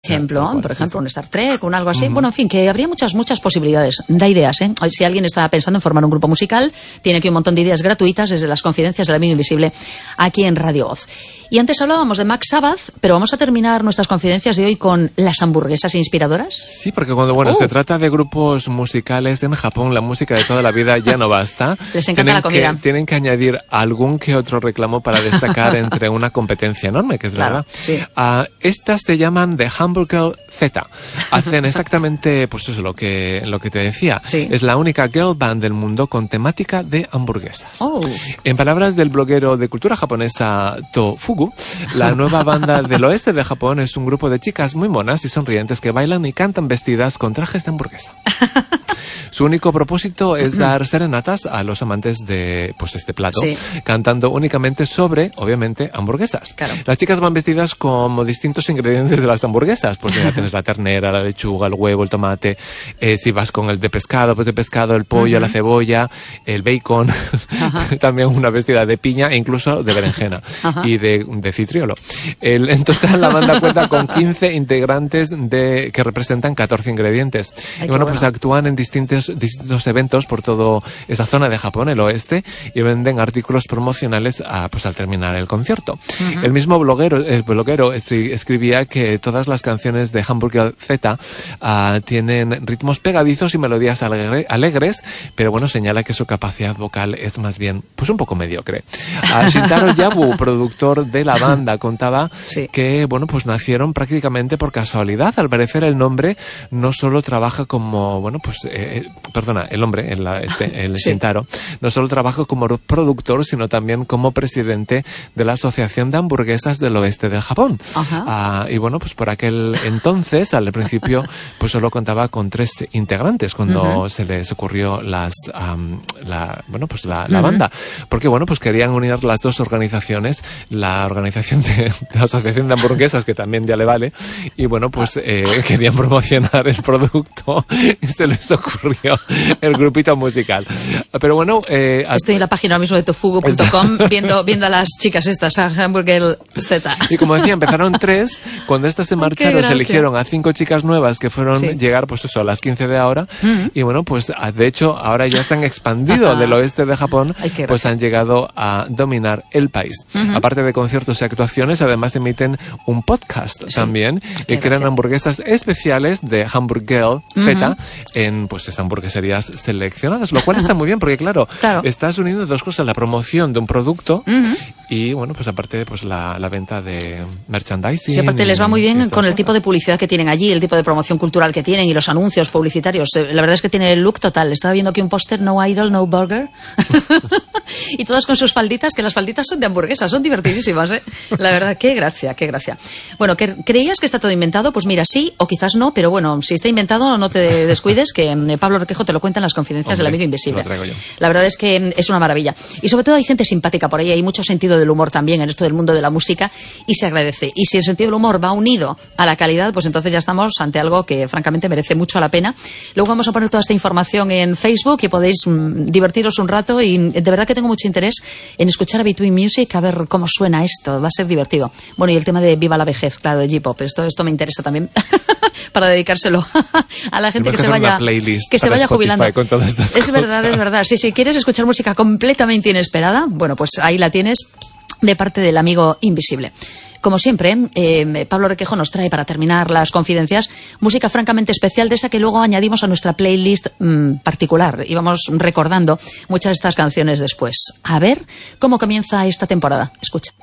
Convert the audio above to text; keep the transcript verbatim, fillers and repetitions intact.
ejemplo, cual, por sí, ejemplo, sí. un Star Trek, un algo así. Uh-huh. Bueno, en fin, que habría muchas, muchas posibilidades. Da ideas, ¿eh? Si alguien está pensando en formar un grupo musical, tiene aquí un montón de ideas gratuitas desde las confidencias del amigo invisible aquí en Radio Oz. Y antes hablábamos de Max Sabbath, pero vamos a terminar nuestras confidencias de hoy con las hamburguesas inspiradoras. Sí, porque cuando bueno Uh. se trata de grupos musicales en Japón, la música de toda la vida ya no basta. Les encanta tienen la comida. Que, tienen que añadir algún que otro reclamo para destacar entre una competencia enorme, que es Claro, verdad. sí. Uh, estas se llaman The Hamburger Z. Hacen exactamente, pues eso, lo que, lo que te decía. Sí. Es la única girl band del mundo con temática de hamburguesas. Oh. En palabras del bloguero de cultura japonesa Tofugu, la nueva banda del oeste de Japón es un grupo de chicas muy monas y sonrientes que bailan y cantan vestidas con trajes de hamburguesa. Su único propósito es dar serenatas a los amantes de pues este plato, Sí. cantando únicamente sobre, obviamente, hamburguesas. Claro. Las chicas van vestidas como distintos ingredientes de las hamburguesas. Pues mira, tienes la ternera, la lechuga, el huevo, el tomate. Eh, si vas con el de pescado, pues de pescado, el pollo, Uh-huh. la cebolla, el bacon. También una vestida de piña e incluso de berenjena Ajá. y de, de citriolo. El, en total, la banda cuenta con quince integrantes de, que representan catorce ingredientes. Ay, y bueno, qué pues bueno. actúan en distintos, distintos eventos por toda esa zona de Japón, el oeste, y venden artículos promocionales a, pues, al terminar el concierto. Uh-huh. El mismo bloguero, el bloguero estri- escribía que todas las canciones de Hamburger Z uh, tienen ritmos pegadizos y melodías alegre, alegres, pero bueno, señala que su capacidad vocal es más bien pues un poco mediocre. Uh, Shintaro Yabu, productor de la banda, contaba Sí. que bueno, pues nacieron prácticamente por casualidad. Al parecer el nombre no solo trabaja como, bueno, pues eh, perdona, el hombre, el, este, el Sí. Shintaro, no solo trabaja como productor, sino también como presidente de la Asociación de Hamburguesas del Oeste del Japón. Ajá. Uh, y bueno, pues por aquel entonces, al principio, pues solo contaba con tres integrantes cuando uh-huh. se les ocurrió las, um, la, bueno, pues la, la uh-huh. banda. Porque bueno, pues querían unir las dos organizaciones, la organización de, de la Asociación de Hamburguesas, que también ya le vale, y bueno, pues eh, querían promocionar el producto y se les ocurrió el grupito musical. Pero bueno... Eh, Estoy en la página ahora mismo de tofugu punto com viendo, viendo a las chicas estas, a Hamburger Z. Y como decía, empezaron tres, cuando estas se marcharon se eligieron a cinco chicas nuevas que fueron sí. llegar, pues eso, a las quince de ahora, uh-huh. y bueno, pues de hecho ahora ya están expandido del oeste de Japón, Ay, pues han llegado a dominar el país. Uh-huh. Aparte de conciertos y actuaciones, además emiten un podcast sí. también, y crean hamburguesas especiales de Hamburger Z uh-huh. en pues esas hamburgueserías seleccionadas, lo cual está muy bien porque claro, claro. estás uniendo dos cosas, la promoción de un producto uh-huh. y bueno, pues aparte pues la, la venta de merchandising. Sí, aparte les va muy bien con el cosas. tipo de publicidad que tienen allí, el tipo de promoción cultural que tienen y los anuncios publicitarios. La verdad es que tiene el look total. Estaba viendo aquí un póster, no idol, no burger. Y todas con sus falditas, que las falditas son de hamburguesas, son divertidísimas, ¿eh? La verdad, qué gracia, qué gracia. Bueno, ¿creías que está todo inventado? Pues mira, sí, o quizás no, pero bueno, si está inventado, no te descuides, que Pablo Requejo te lo cuenta en las confidencias Hombre, del amigo invisible. lo traigo yo. La verdad es que es una maravilla. Y sobre todo hay gente simpática por ahí, hay mucho sentido del humor también en esto del mundo de la música y se agradece. Y si el sentido del humor va unido a la calidad, pues entonces ya estamos ante algo que francamente merece mucho la pena. Luego vamos a poner toda esta información en Facebook y podéis mmm, divertiros un rato y de verdad que tengo mucho interés en escuchar a Between Music, a ver cómo suena esto, va a ser divertido. Bueno, y el tema de Viva la vejez, claro, de J-Pop, esto, esto me interesa también para dedicárselo a la gente que se vaya que se vaya jubilando. Es verdad, es verdad. Sí, si quieres escuchar música completamente inesperada, bueno, pues ahí la tienes de parte del amigo invisible. Como siempre, eh, Pablo Requejo nos trae para terminar las confidencias música francamente especial de esa que luego añadimos a nuestra playlist mmm, particular y vamos recordando muchas de estas canciones después. A ver cómo comienza esta temporada. Escucha.